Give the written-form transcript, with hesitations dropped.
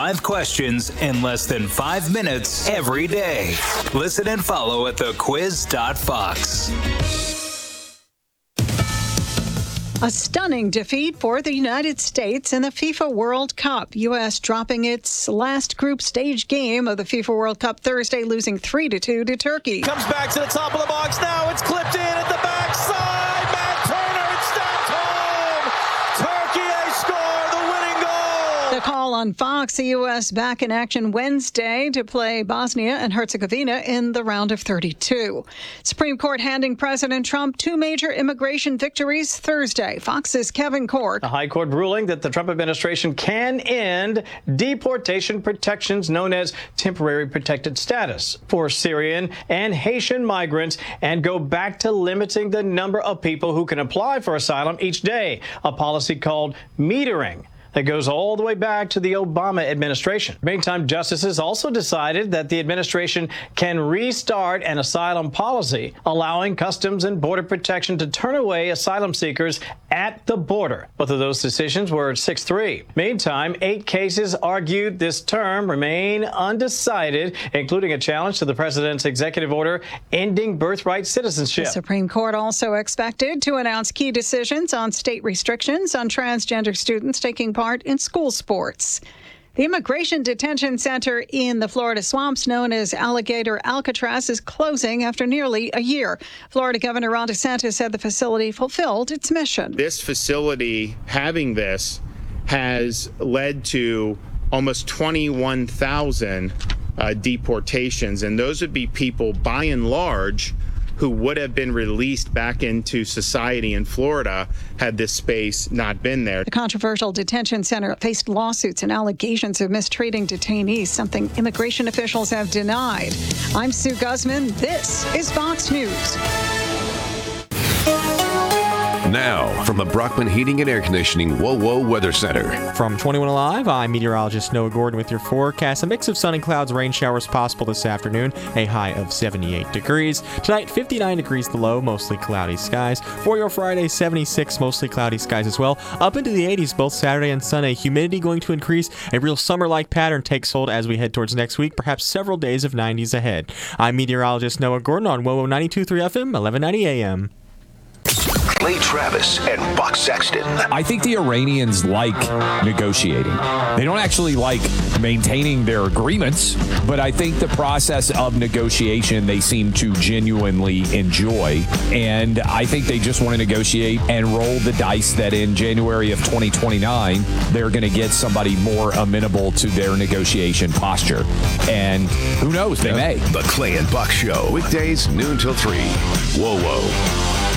5 questions in less than 5 minutes every day. Listen and follow at thequiz.fox. A stunning defeat for the United States in the FIFA World Cup. U.S. dropping its last group stage game of the FIFA World Cup Thursday, losing 3-2 to Turkey. Comes back to the top of the box now. It's clipped in at the backside. Matt Turner, it's stamped home. Turkey, they score the winning goal. The call on Fox, the U.S. back in action Wednesday to play Bosnia and Herzegovina in the round of 32. Supreme Court handing President Trump 2 major immigration victories Thursday. Fox's Kevin Court. The High Court ruling that the Trump administration can end deportation protections known as temporary protected status for Syrian and Haitian migrants and go back to limiting the number of people who can apply for asylum each day, a policy called metering that goes all the way back to the Obama administration. Meantime, justices also decided that the administration can restart an asylum policy, allowing Customs and Border Protection to turn away asylum seekers at the border. Both of those decisions were 6-3. Meantime, 8 cases argued this term remain undecided, including a challenge to the president's executive order ending birthright citizenship. The Supreme Court also expected to announce key decisions on state restrictions on transgender students taking part in school sports. The Immigration Detention Center in the Florida swamps, known as Alligator Alcatraz, is closing after nearly a year. Florida Governor Ron DeSantis said the facility fulfilled its mission. This facility, having this, has led to almost 21,000 deportations, and those would be people, by and large, who would have been released back into society in Florida had this space not been there. The controversial detention center faced lawsuits and allegations of mistreating detainees, something immigration officials have denied. I'm Sue Guzman. This is Fox News. Now, from the Brockman Heating and Air Conditioning WOWO Weather Center. From 21 Alive, I'm meteorologist Noah Gordon with your forecast. A mix of sun and clouds, rain showers possible this afternoon, a high of 78 degrees. Tonight, 59 degrees the low, mostly cloudy skies. For your Friday, 76, mostly cloudy skies as well. Up into the 80s both Saturday and Sunday. Humidity going to increase. A real summer-like pattern takes hold as we head towards next week, perhaps several days of 90s ahead. I'm meteorologist Noah Gordon on WOWO 92.3 FM, 1190 AM. Clay Travis and Buck Sexton. I think the Iranians like negotiating. They don't actually like maintaining their agreements, but I think the process of negotiation they seem to genuinely enjoy. And I think they just want to negotiate and roll the dice that in January of 2029, they're going to get somebody more amenable to their negotiation posture. And who knows, they may. The Clay and Buck Show, weekdays noon till 3. WOWO.